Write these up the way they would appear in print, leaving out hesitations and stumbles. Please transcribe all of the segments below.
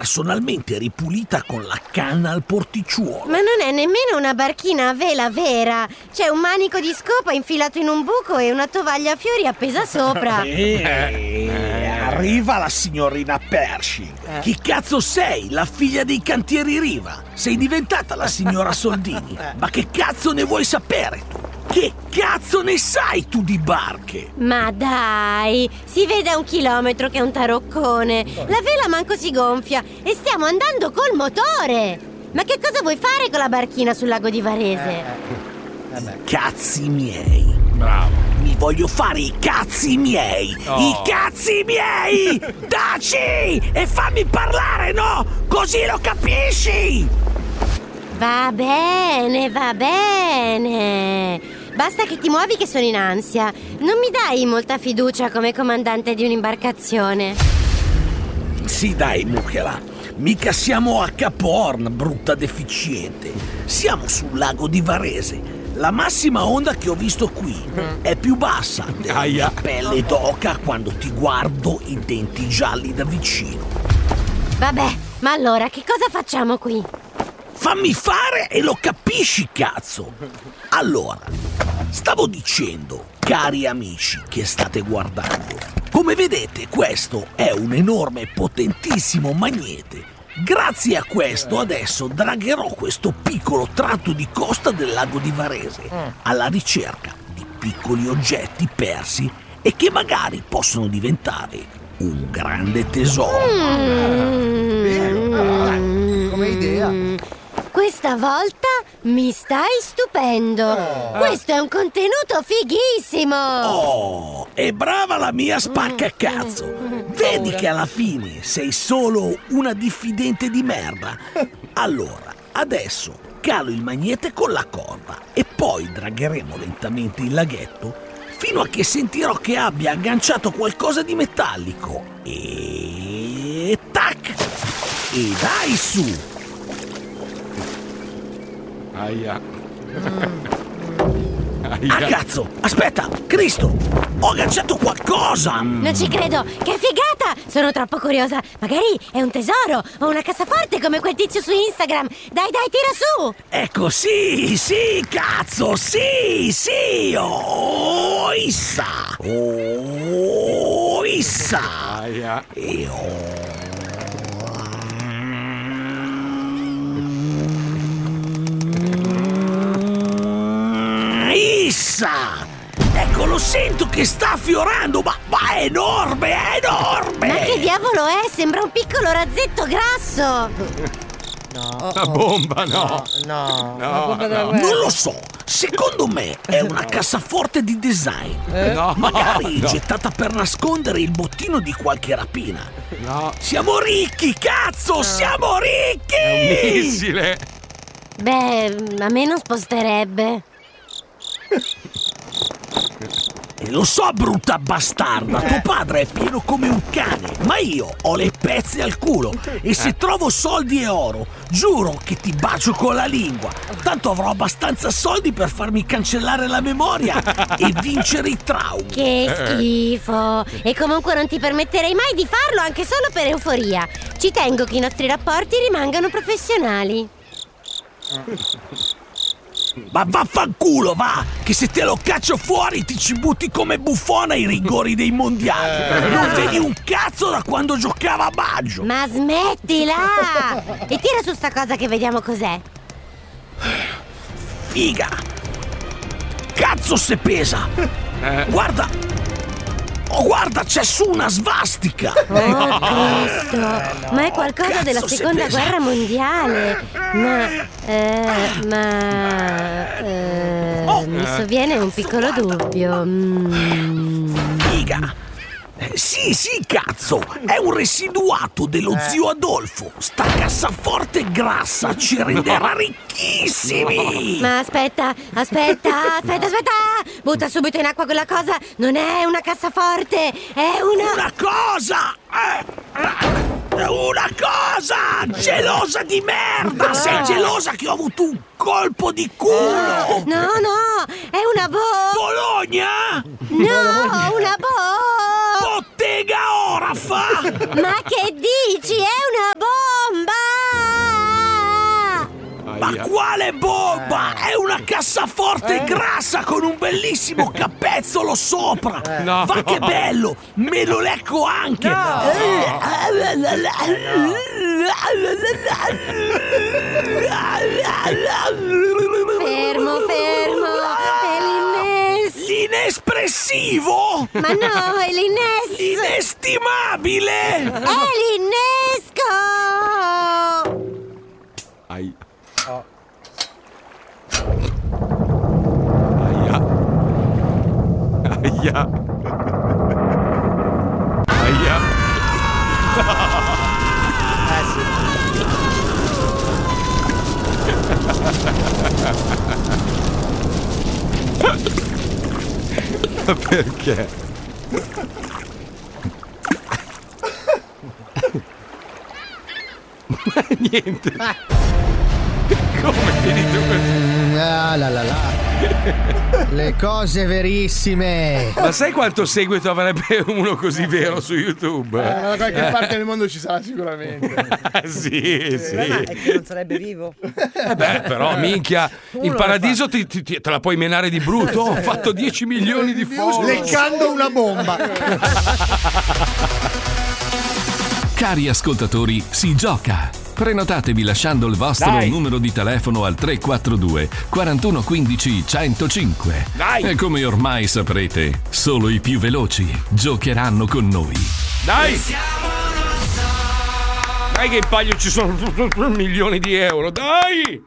personalmente ripulita con la canna al porticciuolo. Ma non è nemmeno una barchina a vela vera. C'è un manico di scopa infilato in un buco e una tovaglia a fiori appesa sopra. Arriva la signorina Pershing. Chi cazzo sei? La figlia dei cantieri Riva? Sei diventata la signora Soldini. Ma che cazzo ne vuoi sapere tu? Che cazzo ne sai tu di barche? Ma dai, si vede a 1 chilometro che è un taroccone. La vela manco si gonfia e stiamo andando col motore. Ma che cosa vuoi fare con la barchina sul lago di Varese? Cazzi miei. Bravo. Mi voglio fare i cazzi miei. Oh. I cazzi miei. Taci e fammi parlare, no? Così lo capisci. Va bene, va bene. Basta che ti muovi che sono in ansia. Non mi dai molta fiducia come comandante di un'imbarcazione. Sì, dai, Mucchela. Mica siamo a Capo Horn, brutta deficiente. Siamo sul lago di Varese. La massima onda che ho visto qui è più bassa della mia pelle d'oca quando ti guardo i denti gialli da vicino. Vabbè, ma allora che cosa facciamo qui? Fammi fare e lo capisci, cazzo! Allora, stavo dicendo, cari amici che state guardando, come vedete questo è un enorme e potentissimo magnete. Grazie a questo adesso dragherò questo piccolo tratto di costa del lago di Varese alla ricerca di piccoli oggetti persi e che magari possono diventare un grande tesoro. Come idea. Questa volta mi stai stupendo. Questo è un contenuto fighissimo. Oh, e brava la mia spaccacazzo. Vedi che alla fine sei solo una diffidente di merda. Allora, adesso calo il magnete con la corda e poi dragheremo lentamente il laghetto fino a che sentirò che abbia agganciato qualcosa di metallico. E tac! E dai su! Aia. Ah, cazzo! Aspetta! Cristo! Ho agganciato qualcosa! Non ci credo, che figata! Sono troppo curiosa. Magari è un tesoro o una cassaforte come quel tizio su Instagram. Dai, tira su! Ecco, sì, cazzo! Sì! Oh, issa! Aia. E issa! Ecco, lo sento che sta affiorando, ma è enorme, è enorme! Ma che diavolo è? Sembra un piccolo razzetto grasso. No. La bomba, no. No. No. Non lo so, secondo me è una cassaforte di design. No. Magari no. gettata per nascondere il bottino di qualche rapina. No. Siamo ricchi, cazzo, siamo È un ricchi! missile. Beh, a me non sposterebbe. E lo so, brutta bastarda, tuo padre è pieno come un cane, ma io ho le pezze al culo e se trovo soldi e oro, giuro che ti bacio con la lingua. Tanto avrò abbastanza soldi per farmi cancellare la memoria e vincere i traumi. Che schifo. E comunque non ti permetterei mai di farlo anche solo per euforia. Ci tengo che i nostri rapporti rimangano professionali. Ma vaffanculo, va! Che se te lo caccio fuori ti ci butti come Buffon ai rigori dei mondiali. Non vedi un cazzo da quando giocava a Baggio. Ma smettila! E tira su sta cosa che vediamo cos'è. Figa! Cazzo se pesa! Guarda! Oh, guarda, c'è su una svastica! Oh Cristo! Ma è qualcosa Cazzo, della se seconda pesa. guerra mondiale. Mi sovviene un piccolo dubbio. Figa! Sì, cazzo! È un residuato dello zio Adolfo! Sta cassaforte grassa ci renderà ricchissimi! Ma aspetta! Butta subito in acqua quella cosa! Non è una cassaforte! È Una cosa! Una cosa! Gelosa di merda! Sei gelosa che ho avuto un colpo di culo! No! È una Bologna? No! Una Bottega Orafa! Ma che dici? È una cassaforte grassa con un bellissimo capezzolo sopra. No. Va che bello, me lo lecco anche. Fermo, è l'innes. L'inespressivo? Ma no, è l'innes. L'inestimabile? È l'innesco. Ai. Aia. Aia. Perché? Niente. Come è finito questo? Le cose verissime. Ma sai quanto seguito avrebbe uno così vero su YouTube? Da qualche parte del mondo ci sarà sicuramente. Sì. Ma è che non sarebbe vivo. Beh, però, minchia, in paradiso te la puoi menare di brutto. Ho fatto 10 milioni di follow. Leccando una bomba. Cari ascoltatori, si gioca! Prenotatevi lasciando il vostro numero di telefono al 342 41 15 105. Dai! E come ormai saprete, solo i più veloci giocheranno con noi. Dai! Dai che in palio ci sono milioni di euro. Dai!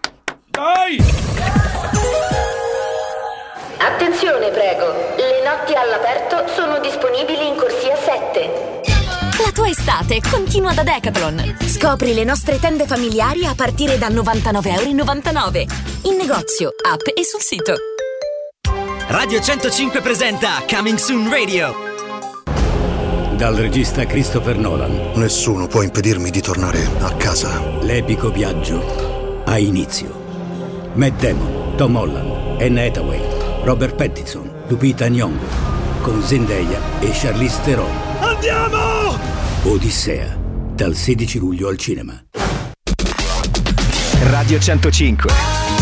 Attenzione, prego. Le notti all'aperto sono disponibili in corsia 7. La tua estate continua da Decathlon. Scopri le nostre tende familiari a partire da €99,99. In negozio, app e sul sito. Radio 105 presenta Coming Soon Radio. Dal regista Christopher Nolan. Nessuno può impedirmi di tornare a casa. L'epico viaggio ha inizio. Matt Damon, Tom Holland, Anne Hathaway, Robert Pattinson, Lupita Nyong'o, con Zendaya e Charlize Theron. Andiamo! Odissea, dal 16 luglio al cinema. Radio 105.